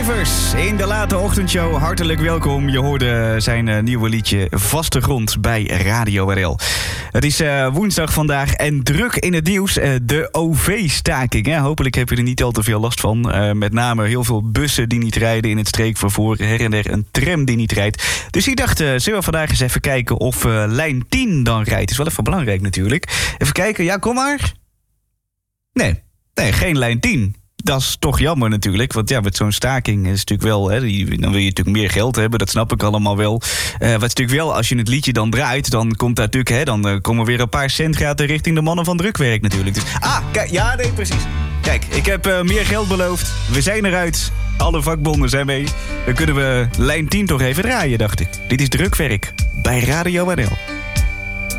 Rivers in de late ochtendshow. Hartelijk welkom. Je hoorde zijn nieuwe liedje Vaste Grond bij Radio RL. Het is woensdag vandaag en druk in het nieuws. De OV-staking. Hè? Hopelijk heb je er niet al te veel last van. Met name heel veel bussen die niet rijden in het streekvervoer. Her en der een tram die niet rijdt. Dus ik dacht, zullen we vandaag eens even kijken of lijn 10 dan rijdt. Is wel even belangrijk natuurlijk. Even kijken, ja kom maar. Nee, geen lijn 10. Dat is toch jammer natuurlijk, want ja, met zo'n staking is het natuurlijk wel, hè, dan wil je natuurlijk meer geld hebben, dat snap ik allemaal wel. Wat is natuurlijk wel, als je het liedje dan draait, dan komt daar natuurlijk, hè, dan komen weer een paar centgraten richting de mannen van drukwerk natuurlijk. Dus, kijk, ja, nee, precies. Kijk, ik heb meer geld beloofd, we zijn eruit, alle vakbonden zijn mee. Dan kunnen we lijn 10 toch even draaien, dacht ik. Dit is Drukwerk bij Radio RL.